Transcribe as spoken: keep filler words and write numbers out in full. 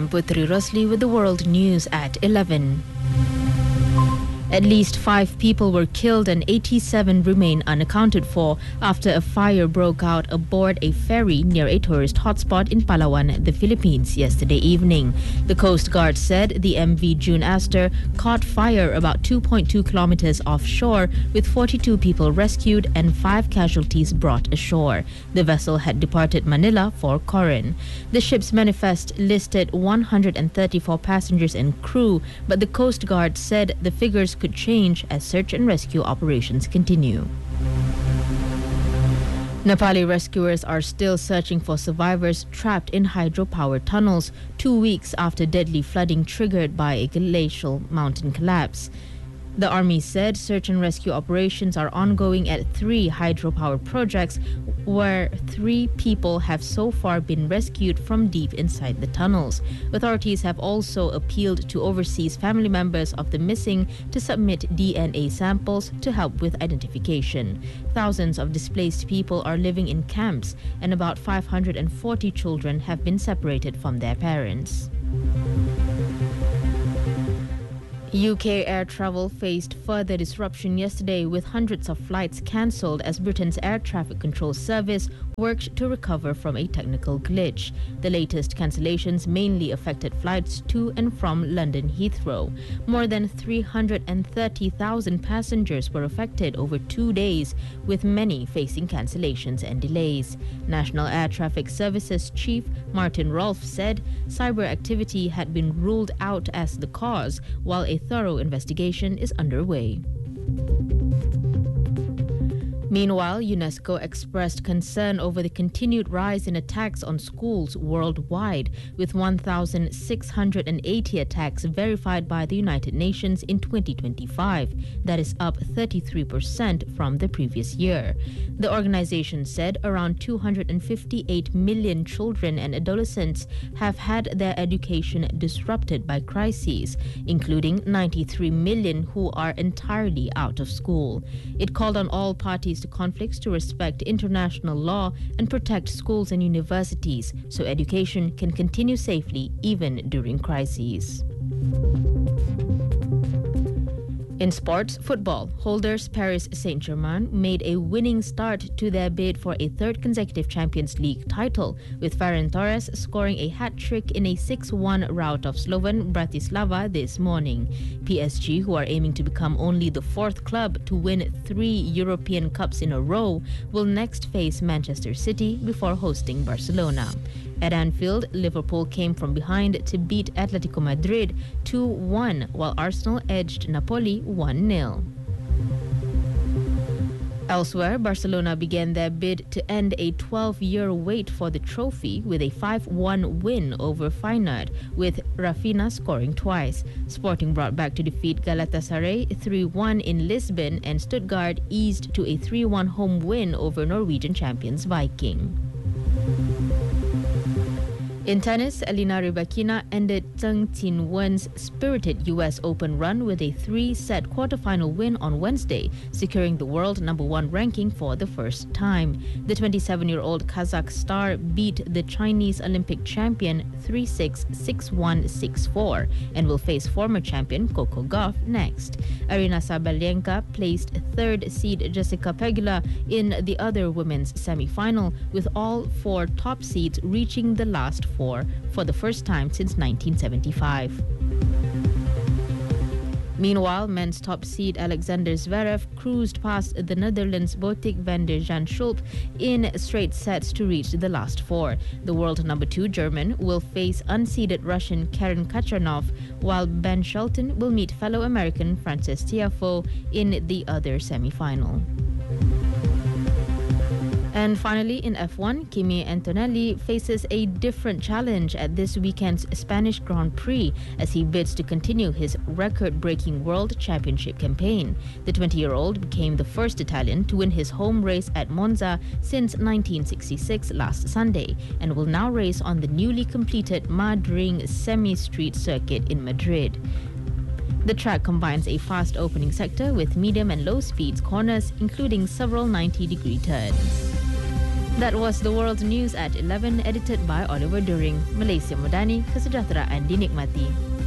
Putri Rosli with the world news at eleven. At least five people were killed and eighty-seven remain unaccounted for after a fire broke out aboard a ferry near a tourist hotspot in Palawan, the Philippines, yesterday evening. The Coast Guard said the M V June Astor caught fire about two point two kilometers offshore, with forty-two people rescued and five casualties brought ashore. The vessel had departed Manila for Coron. The ship's manifest listed one hundred thirty-four passengers and crew, but the Coast Guard said the figures could change as search and rescue operations continue. Nepali rescuers are still searching for survivors trapped in hydropower tunnels two weeks after deadly flooding triggered by a glacial mountain collapse. The army said search and rescue operations are ongoing at three hydropower projects where three people have so far been rescued from deep inside the tunnels. Authorities have also appealed to overseas family members of the missing to submit D N A samples to help with identification. Thousands of displaced people are living in camps, and about five hundred forty children have been separated from their parents. U K air travel faced further disruption yesterday, with hundreds of flights cancelled as Britain's air traffic control service worked to recover from a technical glitch. The latest cancellations mainly affected flights to and from London Heathrow. More than three hundred thirty thousand passengers were affected over two days, with many facing cancellations and delays. National Air Traffic Services Chief Martin Rolfe said cyber activity had been ruled out as the cause, while a thorough investigation is underway. Meanwhile, UNESCO expressed concern over the continued rise in attacks on schools worldwide, with one thousand six hundred eighty attacks verified by the United Nations in twenty twenty-five. That is up thirty-three percent from the previous year. The organization said around two hundred fifty-eight million children and adolescents have had their education disrupted by crises, including ninety-three million who are entirely out of school. It called on all parties to conflicts to respect international law and protect schools and universities so education can continue safely even during crises. In sports, football, holders Paris Saint-Germain made a winning start to their bid for a third consecutive Champions League title, with Ferran Torres scoring a hat-trick in a six one rout of Slovan Bratislava this morning. P S G, who are aiming to become only the fourth club to win three European Cups in a row, will next face Manchester City before hosting Barcelona. At Anfield, Liverpool came from behind to beat Atletico Madrid two one, while Arsenal edged Napoli one nil. Elsewhere, Barcelona began their bid to end a twelve-year wait for the trophy with a five one win over Feyenoord, with Rafinha scoring twice. Sporting brought back to defeat Galatasaray three one in Lisbon, and Stuttgart eased to a three one home win over Norwegian champions Viking. In tennis, Elina Rybakina ended Zheng Qinwen's spirited U S Open run with a three-set quarterfinal win on Wednesday, securing the world number one ranking for the first time. The twenty-seven-year-old Kazakh star beat the Chinese Olympic champion three six, six one, six four and will face former champion Coco Gauff next. Arina Sabalenka placed third seed Jessica Pegula in the other women's semi-final, with all four top seeds reaching the last four for the first time since nineteen seventy-five. Meanwhile, men's top seed Alexander Zverev cruised past the Netherlands' Botic van der Zandschulp in straight sets to reach the last four. The world number two German will face unseeded Russian Karen Khachanov, while Ben Shelton will meet fellow American Frances Tiafoe in the other semi-final. And finally, in F one, Kimi Antonelli faces a different challenge at this weekend's Spanish Grand Prix as he bids to continue his record-breaking World Championship campaign. The twenty-year-old became the first Italian to win his home race at Monza since nineteen sixty-six last Sunday, and will now race on the newly completed Madrid semi-street circuit in Madrid. The track combines a fast opening sector with medium and low speeds corners, including several ninety-degree turns. That was the world news at eleven, edited by Oliver During. Malaysia Madani, kesejahteraan dinikmati.